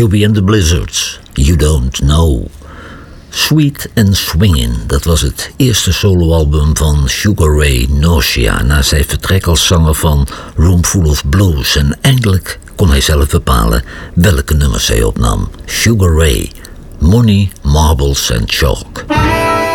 Huey and the Blizzards, You Don't Know. Sweet and Swingin', dat was het eerste soloalbum van Sugar Ray Nausea na zijn vertrek als zanger van Room Full of Blues. En eindelijk kon hij zelf bepalen welke nummers hij opnam. Sugar Ray, Money, Marbles and Chalk.